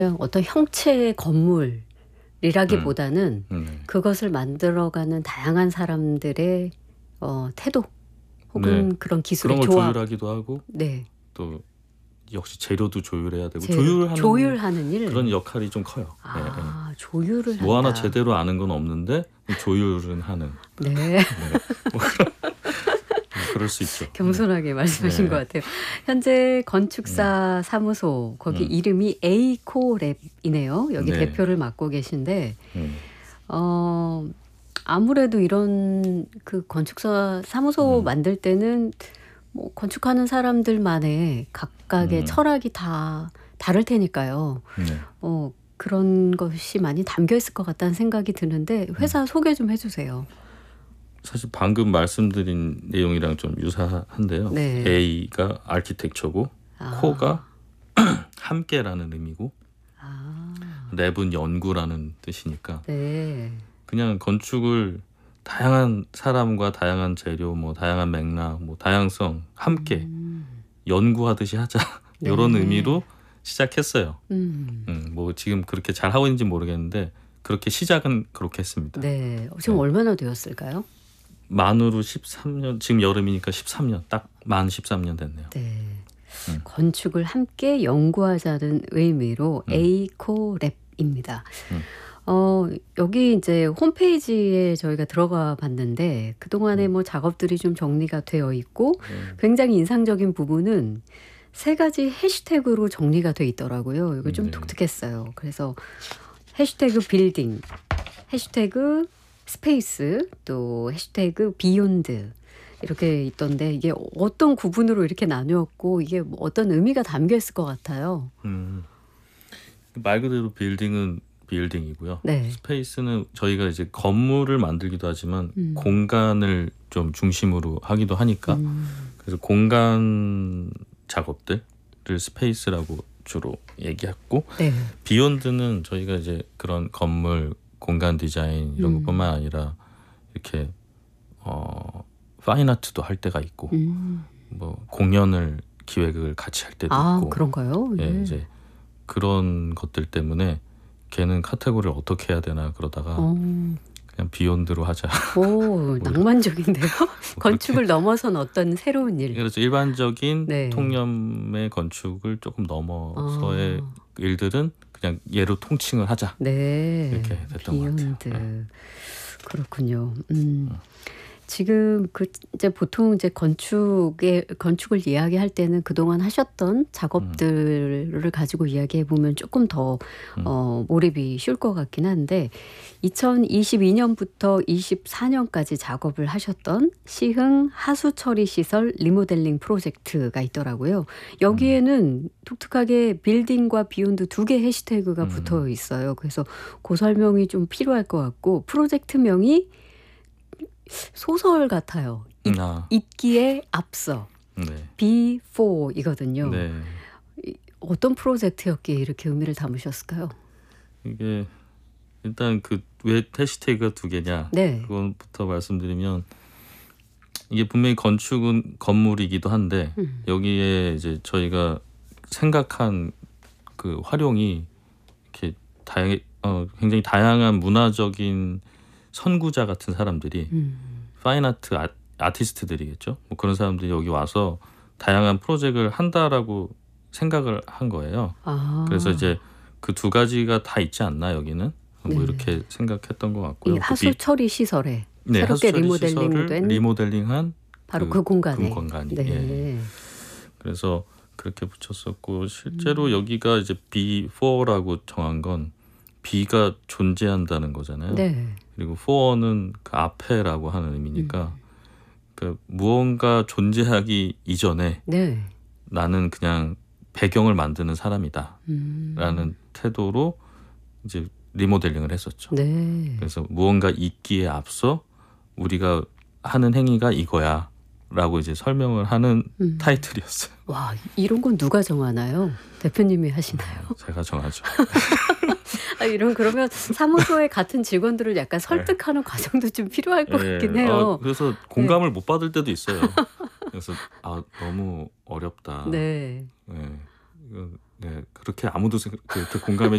그냥 어떤 형체의 건물이라기보다는 네. 그것을 만들어가는 다양한 사람들의 태도 네. 혹은 그런 기술의 그런 걸 조합. 조율하기도 하고 네. 또 역시 재료도 조율해야 되고 조율하는 조율하는 일. 그런 역할이 좀 커요. 네. 조율을 뭐 하나 한다. 제대로 아는 건 없는데 조율은 하는. 네. 네. 뭐 그럴 수 있죠. 겸손하게 말씀하신 네. 것 같아요. 현재 건축사 사무소 거기 이름이 에이코랩이네요. 여기 네. 대표를 맡고 계신데 아무래도 이런 그 건축사 사무소 만들 때는 뭐 건축하는 사람들만의 각각의 철학이 다 다를 테니까요. 네. 그런 것이 많이 담겨 있을 것 같다는 생각이 드는데 회사 소개 좀 해주세요. 사실 방금 말씀드린 내용이랑 좀 유사한데요. 네. A가 아키텍처고 코가 함께라는 의미고 랩은 연구라는 뜻이니까 네. 그냥 건축을 다양한 사람과 다양한 재료, 뭐 다양한 맥락, 뭐 다양성 함께 연구하듯이 하자 이런 의미로 시작했어요. 뭐 지금 그렇게 잘 하고 있는지 모르겠는데 그렇게 시작은 그렇게 했습니다. 네. 지금 얼마나 되었을까요? 만으로 13년, 지금 여름이니까 13년, 딱 만 13년 됐네요. 네. 건축을 함께 연구하자는 의미로 에이코랩입니다. 여기 이제 홈페이지에 저희가 들어가 봤는데 그동안에 뭐 작업들이 좀 정리가 되어 있고 굉장히 인상적인 부분은 3가지 해시태그로 정리가 돼 있더라고요. 이거 좀 독특했어요. 그래서 해시태그 빌딩, 해시태그 스페이스, 또 해시태그 비욘드 이렇게 있던데 이게 어떤 구분으로 이렇게 나누었고 이게 뭐 어떤 의미가 담겨 있을 것 같아요. 말 그대로 빌딩은 빌딩이고요. 네. 스페이스는 저희가 이제 건물을 만들기도 하지만 공간을 좀 중심으로 하기도 하니까 그래서 공간 작업들을 스페이스라고 주로 얘기했고 네. 비욘드는 저희가 이제 그런 건물 공간 디자인 이런 것뿐만 아니라 이렇게 파인아트도 할 때가 있고 뭐 공연을 기획을 같이 할 때도 있고 그런가요? 예, 네. 이제 그런 것들 때문에 걔는 카테고리를 어떻게 해야 되나 그러다가 그냥 비욘드로 하자. 오, 낭만적인데요? 건축을 넘어선 어떤 새로운 일. 그래서 일반적인 네. 통념의 건축을 조금 넘어서의 일들은 그냥 얘로 통칭을 하자. 네. 이렇게 됐던 것 같아요. 비욘드. 그렇군요. 지금 이제 보통 이제 건축을 이야기할 때는 그동안 하셨던 작업들을 가지고 이야기해 보면 조금 더 몰입이 쉬울 것 같긴 한데 2022년부터 24년까지 작업을 하셨던 시흥 하수 처리 시설 리모델링 프로젝트가 있더라고요. 여기에는 독특하게 빌딩과 비욘드 2개 해시태그가 붙어 있어요. 그래서 그 설명이 좀 필요할 것 같고 프로젝트명이 소설 같아요. 있기에 앞서. 네. Before이거든요. 네. 어떤 프로젝트였기에 이렇게 의미를 담으셨을까요? 이게 일단 그 왜 해시태그가 2개냐 네. 그것부터 말씀드리면 이게 분명히 건축은 건물이기도 한데 여기에 이제 저희가 생각한 그 활용이 이렇게 굉장히 다양한 문화적인 선구자 같은 사람들이 파인아트 아티스트들이겠죠. 뭐 그런 사람들이 여기 와서 다양한 프로젝트를 한다라고 생각을 한 거예요. 그래서 이제 그 2가지가 다 있지 않나 여기는 뭐 이렇게 생각했던 것 같고요. 이 하수 처리 시설에 네, 새롭게 하수 처리 리모델링된 시설을 리모델링한 바로 그 공간에. 그 공간이. 네. 예. 그래서 그렇게 붙였었고 실제로 여기가 이제 before라고 정한 건 B가 존재한다는 거잖아요. 네. 그리고 for는 그 앞에라고 하는 의미니까 그 무언가 존재하기 이전에 네. 나는 그냥 배경을 만드는 사람이다 라는 태도로 이제 리모델링을 했었죠. 네. 그래서 무언가 있기에 앞서 우리가 하는 행위가 이거야 라고 이제 설명을 하는 타이틀이었어요. 와, 이런 건 누가 정하나요? 대표님이 하시나요? 제가 정하죠. 이런 그러면 사무소의 같은 직원들을 약간 설득하는 과정도 좀 필요할 것 같긴 해요. 그래서 공감을 못 받을 때도 있어요. 그래서 너무 어렵다. 네. 네. 네, 그렇게 아무도 그렇게 공감해